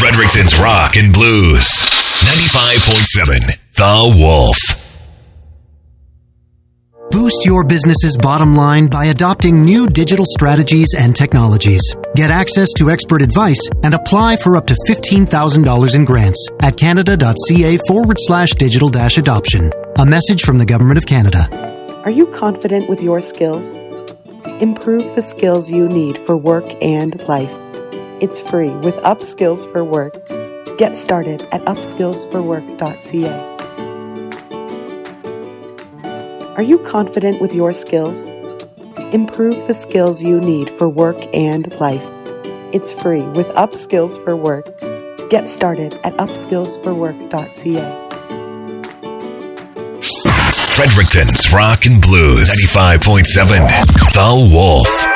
Fredericton's Rock and Blues. 95.7 The Wolf. Boost your business's bottom line by adopting new digital strategies and technologies. Get access to expert advice and apply for up to $15,000 in grants at canada.ca/digital-adoption. A message from the Government of Canada. Are you confident with your skills? Improve the skills you need for work and life. It's free with Upskills for Work. Get started at upskillsforwork.ca. Are you confident with your skills? Improve the skills you need for work and life. It's free with Upskills for Work. Get started at upskillsforwork.ca. Fredericton's Rock and Blues. 95.7 The Wolf.